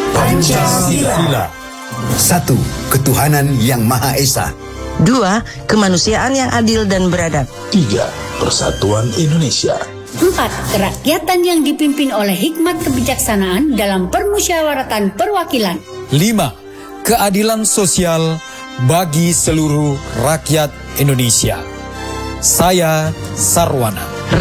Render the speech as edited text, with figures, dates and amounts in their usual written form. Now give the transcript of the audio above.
Pancasila. 1. Ketuhanan Yang Maha Esa. 2. Kemanusiaan yang adil dan beradab. 3. Persatuan Indonesia. 4. Kerakyatan yang dipimpin oleh hikmat kebijaksanaan dalam permusyawaratan perwakilan. 5. Keadilan sosial bagi seluruh rakyat Indonesia. Saya Sarwana.